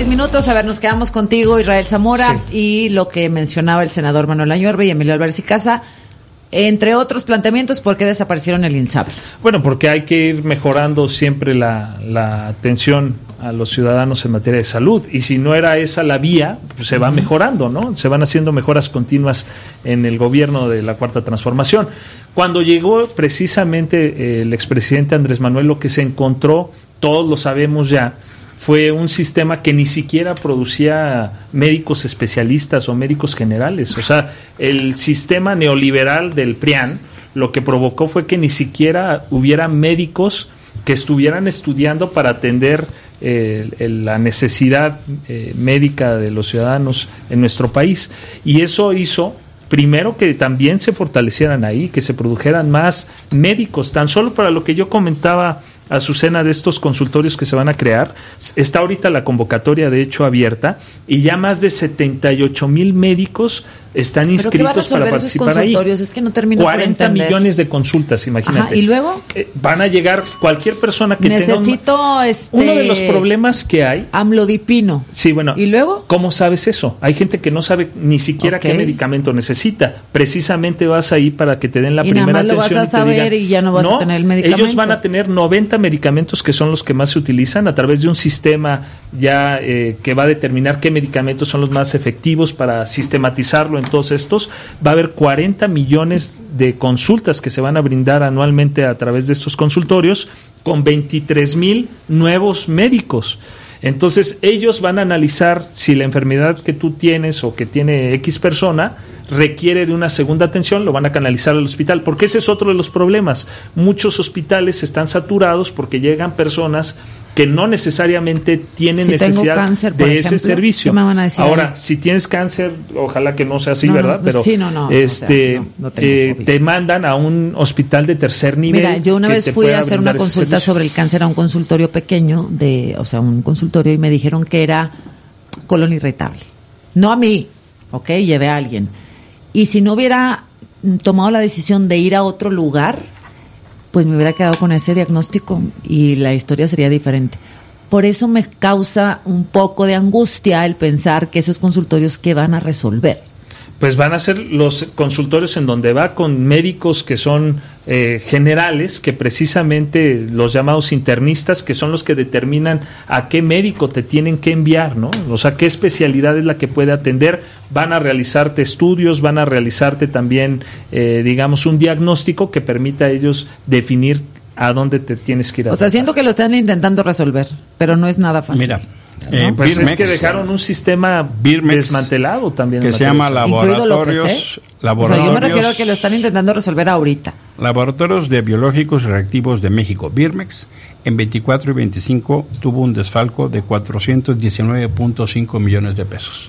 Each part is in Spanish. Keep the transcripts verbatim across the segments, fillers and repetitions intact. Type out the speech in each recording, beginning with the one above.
seis minutos. A ver, nos quedamos contigo, Israel Zamora, sí. Y lo que mencionaba el senador Manuel Añorbe y Emilio Álvarez y Casa, entre otros planteamientos, ¿por qué desaparecieron el INSABI? Bueno, porque hay que ir mejorando siempre la, la atención a los ciudadanos en materia de salud, y si no era esa la vía, pues se va uh-huh. mejorando, ¿no? Se van haciendo mejoras continuas en el gobierno de la Cuarta Transformación. Cuando llegó precisamente el expresidente Andrés Manuel, lo que se encontró, todos lo sabemos ya, fue un sistema que ni siquiera producía médicos especialistas o médicos generales. O sea, el sistema neoliberal del P R I A N lo que provocó fue que ni siquiera hubiera médicos que estuvieran estudiando para atender eh, la necesidad eh, médica de los ciudadanos en nuestro país. Y eso hizo, primero, que también se fortalecieran ahí, que se produjeran más médicos, tan solo para lo que yo comentaba, Azucena, de estos consultorios que se van a crear. Está ahorita la convocatoria, de hecho, abierta, y ya más de setenta y ocho mil médicos están inscritos para participar ahí. Es que no termino cuarenta millones de consultas, imagínate. Ajá, ¿y luego? Eh, van a llegar cualquier persona que Necesito tenga... Un, este, uno de los problemas que hay... Amlodipino. Sí, bueno. ¿Y luego? ¿Cómo sabes eso? Hay gente que no sabe ni siquiera okay. qué medicamento necesita. Precisamente vas ahí para que te den la y primera nada más atención. Lo vas a saber y, digan, y ya no vas no, a tener el medicamento. Ellos van a tener noventa medicamentos que son los que más se utilizan a través de un sistema ya eh, que va a determinar qué medicamentos son los más efectivos para sistematizarlo en todos estos. Va a haber cuarenta millones de consultas que se van a brindar anualmente a través de estos consultorios con veintitrés mil nuevos médicos. Entonces ellos van a analizar si la enfermedad que tú tienes o que tiene X persona requiere de una segunda atención, lo van a canalizar al hospital, porque ese es otro de los problemas. Muchos hospitales están saturados porque llegan personas que no necesariamente tienen si necesidad cáncer, de ejemplo, ese servicio. ¿Qué me van a decir Ahora, ahí? Si tienes cáncer, ojalá que no sea así, no, ¿verdad? No, Pero sí, no, no, este, o sea, no, no eh, te mandan a un hospital de tercer nivel. Mira, yo una vez fui a hacer una consulta sobre el cáncer a un consultorio pequeño, de, o sea, un consultorio, y me dijeron que era colon irritable. No a mí, ¿ok? Llevé a alguien. Y si no hubiera tomado la decisión de ir a otro lugar, pues me hubiera quedado con ese diagnóstico y la historia sería diferente. Por eso me causa un poco de angustia el pensar que esos consultorios, ¿qué van a resolver? Pues van a ser los consultorios en donde va con médicos que son eh, generales, que precisamente los llamados internistas, que son los que determinan a qué médico te tienen que enviar, ¿no? O sea, qué especialidad es la que puede atender. Van a realizarte estudios, van a realizarte también, eh, digamos, un diagnóstico que permita a ellos definir a dónde te tienes que ir a O sea, tratar. siento que lo están intentando resolver, pero no es nada fácil. Mira, ¿no? Eh, pues Birmex, es que dejaron un sistema Birmex desmantelado también. Que se llama Laboratorios, laboratorios... O sea, yo me refiero a que lo están intentando resolver ahorita. Laboratorios de Biológicos y Reactivos de México, Birmex, en veinticuatro y veinticinco tuvo un desfalco de cuatrocientos diecinueve punto cinco millones de pesos,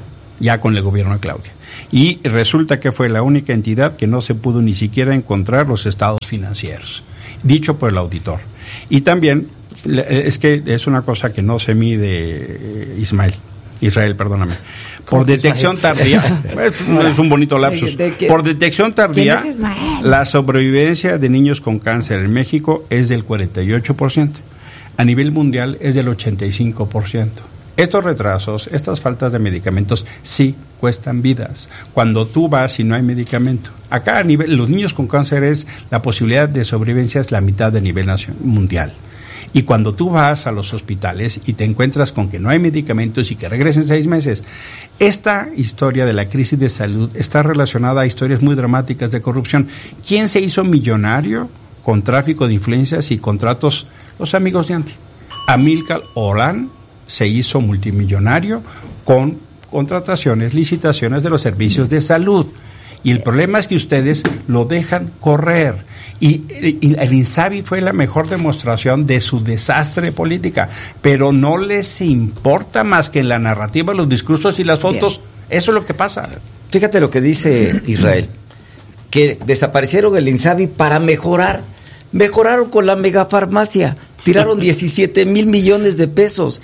ya con el gobierno de Claudia. Y resulta que fue la única entidad que no se pudo ni siquiera encontrar los estados financieros, dicho por el auditor. Y también, es que es una cosa que no se mide, Ismael, Israel, perdóname. Por detección tardía, es, es un bonito lapsus. Por detección tardía, la sobrevivencia de niños con cáncer en México es del cuarenta y ocho por ciento. A nivel mundial es del ochenta y cinco por ciento. Estos retrasos, estas faltas de medicamentos, sí cuestan vidas. Cuando tú vas y no hay medicamento. Acá a nivel, los niños con cáncer es, la posibilidad de sobrevivencia es la mitad de nivel nacional, mundial. Y cuando tú vas a los hospitales y te encuentras con que no hay medicamentos y que regresen seis meses, esta historia de la crisis de salud está relacionada a historias muy dramáticas de corrupción. ¿Quién se hizo millonario con tráfico de influencias y contratos? Los amigos de antes. Amílcar Orán se hizo multimillonario con contrataciones, licitaciones de los servicios de salud. Y el problema es que ustedes lo dejan correr. Y, y el INSABI fue la mejor demostración de su desastre política. Pero no les importa más que en la narrativa, los discursos y las fotos. Bien. Eso es lo que pasa. Fíjate lo que dice Israel. Que desaparecieron el INSABI para mejorar. Mejoraron con la megafarmacia. Tiraron diecisiete mil millones de pesos.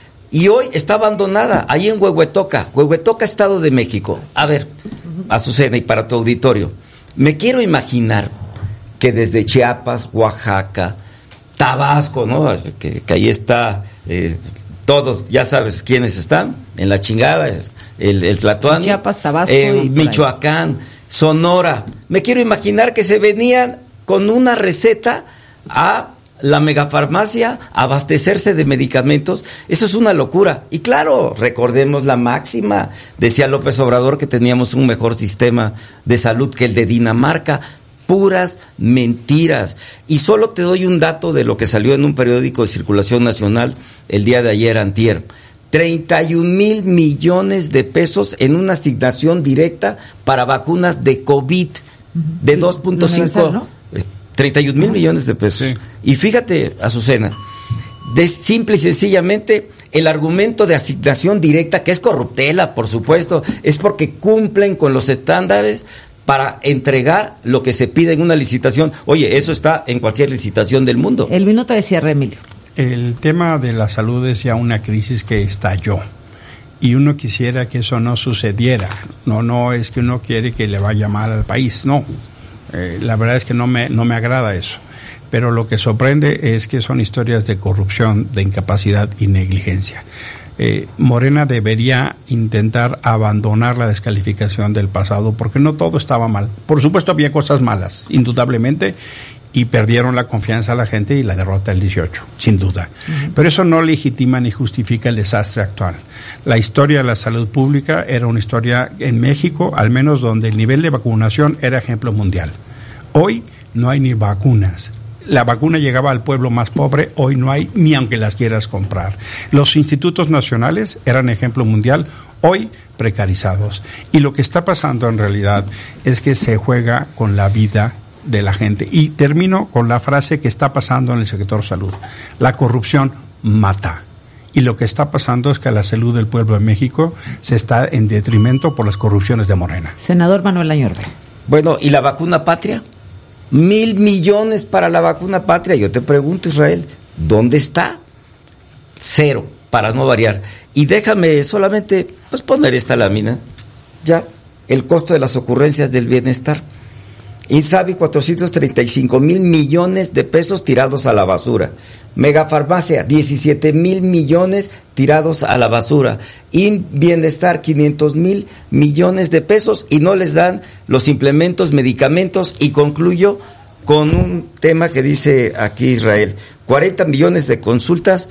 Y hoy está abandonada, ahí en Huehuetoca, Huehuetoca, Estado de México. A ver, Azucena, y para tu auditorio, me quiero imaginar que desde Chiapas, Oaxaca, Tabasco, ¿no? Que, que ahí está eh, todos, ya sabes quiénes están, en la chingada, el, el Tlatoani, Chiapas, Tabasco, eh, y Michoacán, Sonora. Me quiero imaginar que se venían con una receta a la megafarmacia a abastecerse de medicamentos. Eso es una locura. Y claro, recordemos la máxima, decía López Obrador, que teníamos un mejor sistema de salud que el de Dinamarca. Puras mentiras. Y solo te doy un dato de lo que salió en un periódico de circulación nacional el día de ayer, antier. treinta y un mil millones de pesos en una asignación directa para vacunas de COVID de sí, dos punto cinco, ¿no? treinta y un mil millones de pesos. Sí. Y fíjate, Azucena, de simple y sencillamente el argumento de asignación directa, que es corruptela, por supuesto, es porque cumplen con los estándares para entregar lo que se pide en una licitación. Oye, eso está en cualquier licitación del mundo. El minuto de cierre, Emilio. El tema de la salud es ya una crisis que estalló y uno quisiera que eso no sucediera. No, no es que uno quiere que le vaya mal al país, no. Eh, la verdad es que no me, no me agrada eso. Pero lo que sorprende es que son historias de corrupción, de incapacidad y negligencia. Eh, Morena debería intentar abandonar la descalificación del pasado, porque no todo estaba mal. Por supuesto había cosas malas, indudablemente, y perdieron la confianza a la gente y la derrota del dieciocho, sin duda. Uh-huh. Pero eso no legitima ni justifica el desastre actual. La historia de la salud pública era una historia en México, al menos donde el nivel de vacunación era ejemplo mundial. Hoy no hay ni vacunas. La vacuna llegaba al pueblo más pobre, hoy no hay ni aunque las quieras comprar. Los institutos nacionales eran ejemplo mundial, hoy precarizados. Y lo que está pasando en realidad es que se juega con la vida de la gente. Y termino con la frase que está pasando en el sector salud. La corrupción mata. Y lo que está pasando es que la salud del pueblo de México se está en detrimento por las corrupciones de Morena. Senador Manuel Añorbe. Bueno, ¿y la vacuna patria? Mil millones para la vacuna patria. Yo te pregunto, Israel, ¿dónde está? Cero, para no variar. Y déjame solamente pues poner esta lámina. Ya, el costo de las ocurrencias del bienestar. Insabi, cuatrocientos treinta y cinco mil millones de pesos tirados a la basura. Megafarmacia, diecisiete mil millones tirados a la basura. Inbienestar, quinientos mil millones de pesos y no les dan los implementos, medicamentos. Y concluyo con un tema que dice aquí Israel. cuarenta millones de consultas.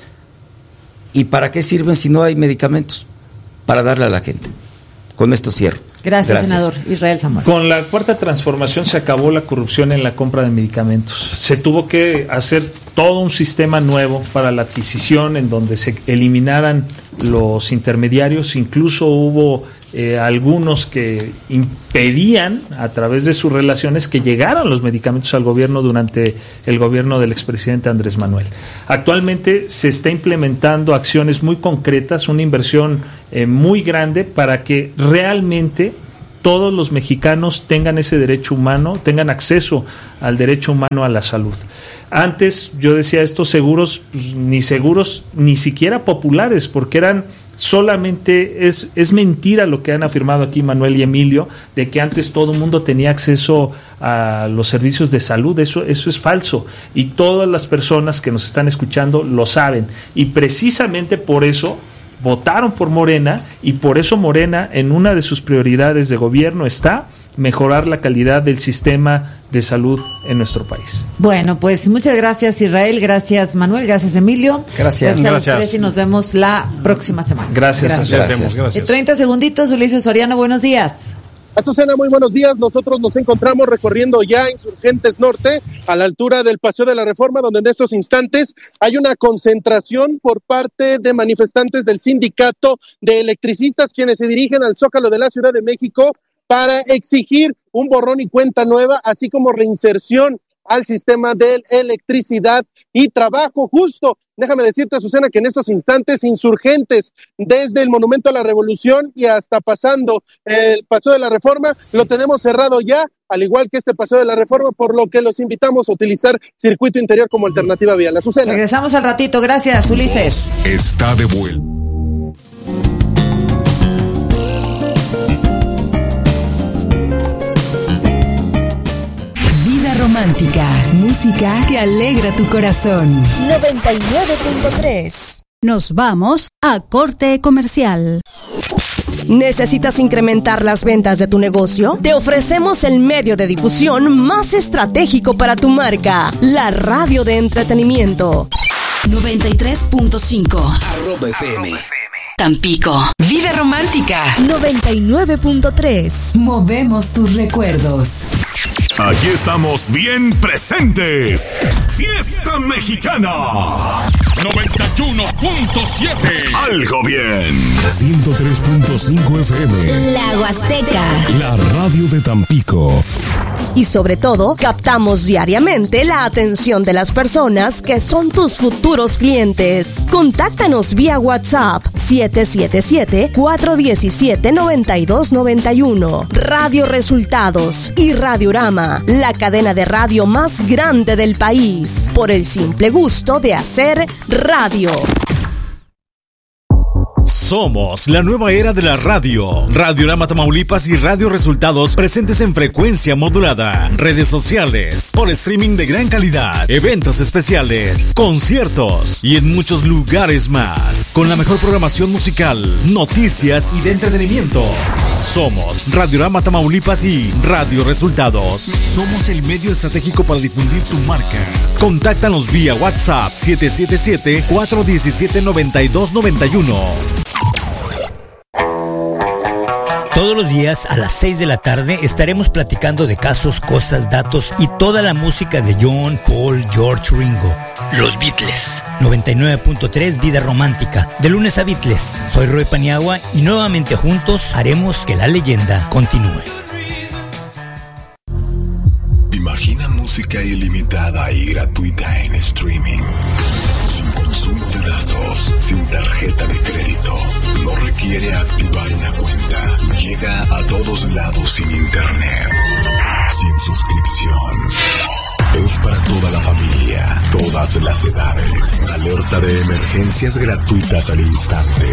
¿Y para qué sirven si no hay medicamentos? Para darle a la gente. Con esto cierro. Gracias, Gracias, senador Israel Zamora. Con la cuarta transformación se acabó la corrupción en la compra de medicamentos. Se tuvo que hacer todo un sistema nuevo para la adquisición en donde se eliminaran los intermediarios. Incluso hubo eh, algunos que impedían a través de sus relaciones que llegaran los medicamentos al gobierno durante el gobierno del expresidente Andrés Manuel. Actualmente se está implementando acciones muy concretas, una inversión eh, muy grande para que realmente todos los mexicanos tengan ese derecho humano, tengan acceso al derecho humano a la salud. Antes, yo decía, estos seguros, pues, ni seguros, ni siquiera populares, porque eran solamente, es, es mentira lo que han afirmado aquí Manuel y Emilio, de que antes todo el mundo tenía acceso a los servicios de salud. Eso, eso es falso. Y todas las personas que nos están escuchando lo saben. Y precisamente por eso votaron por Morena, y por eso Morena en una de sus prioridades de gobierno está mejorar la calidad del sistema de salud en nuestro país. Bueno, pues muchas gracias Israel, gracias Manuel, gracias Emilio. Gracias. Gracias a gracias. ustedes y nos vemos la próxima semana. Gracias. Gracias. Gracias. Gracias. treinta segunditos, Ulises Soriano, buenos días. Azucena, muy buenos días. Nosotros nos encontramos recorriendo ya Insurgentes Norte, a la altura del Paseo de la Reforma, donde en estos instantes hay una concentración por parte de manifestantes del sindicato de electricistas, quienes se dirigen al Zócalo de la Ciudad de México para exigir un borrón y cuenta nueva, así como reinserción al sistema de electricidad y trabajo justo. Déjame decirte, Azucena, que en estos instantes Insurgentes, desde el Monumento a la Revolución y hasta pasando el Paseo de la Reforma, lo tenemos cerrado ya, al igual que este Paseo de la Reforma, por lo que los invitamos a utilizar circuito interior como alternativa vial. Azucena. Regresamos al ratito, gracias, Ulises. Está de vuelta. Romántica, música que alegra tu corazón. noventa y nueve punto tres Nos vamos a corte comercial. ¿Necesitas incrementar las ventas de tu negocio? Te ofrecemos el medio de difusión más estratégico para tu marca, la radio de entretenimiento. noventa y tres punto cinco Arroba F M. Tampico. Vida romántica. noventa y nueve punto tres. Movemos tus recuerdos. Aquí estamos bien presentes. Fiesta Mexicana. noventa y uno punto siete. Algo bien. ciento tres punto cinco F M. La Huasteca. La radio de Tampico. Y sobre todo, captamos diariamente la atención de las personas que son tus futuros clientes. Contáctanos vía WhatsApp siete siete siete, cuatro uno siete, nueve dos nueve uno. Radio Resultados y Radiorama, la cadena de radio más grande del país, por el simple gusto de hacer radio. Somos la nueva era de la radio. Radiorama Tamaulipas y Radio Resultados presentes en frecuencia modulada, redes sociales, por streaming de gran calidad, eventos especiales, conciertos y en muchos lugares más. Con la mejor programación musical, noticias y de entretenimiento. Somos Radiorama Tamaulipas y Radio Resultados. Somos el medio estratégico para difundir tu marca. Contáctanos vía WhatsApp siete siete siete, cuatro uno siete, nueve dos nueve uno. Todos los días a las seis de la tarde estaremos platicando de casos, cosas, datos y toda la música de John, Paul, George, Ringo. Los Beatles. noventa y nueve punto tres Vida Romántica. De lunes a Beatles. Soy Roy Paniagua y nuevamente juntos haremos que la leyenda continúe. Imagina música ilimitada y gratuita en streaming. Sin consumo de datos, sin tarjeta de crédito. No requiere activar una cuenta. Llega a todos lados sin internet. Sin suscripción. Es para toda la familia, todas las edades. Alerta de emergencias gratuitas al instante.